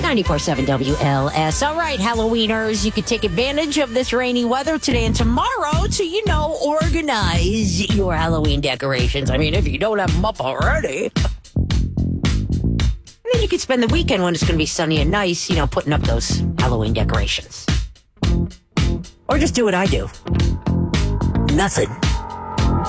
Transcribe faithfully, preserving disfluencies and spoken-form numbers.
ninety-four point seven W L S. All right, Halloweeners, you can take advantage of this rainy weather today and tomorrow to, you know, organize your Halloween decorations. I mean, if you don't have them up already. And then you could spend the weekend when it's going to be sunny and nice, you know, putting up those Halloween decorations. Or just do what I do. Nothing.